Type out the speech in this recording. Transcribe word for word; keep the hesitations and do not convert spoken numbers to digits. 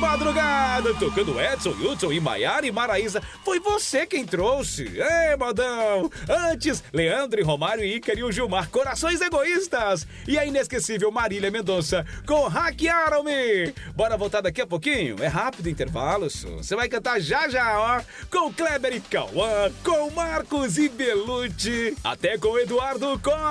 madrugada, tocando Edson, Hudson e Maiara e Maraísa. Foi você quem trouxe. Ei, modão. Antes, Leandro e Romário e Ícaro e o Gilmar, Corações Egoístas. E a inesquecível Marília Mendonça com Hackearam-me. Bora voltar daqui a pouquinho? É rápido intervalo, Su. Você vai cantar já já, ó. Com Kleber e Cauã, com Marcos e Belucci. Até com Eduardo Costa.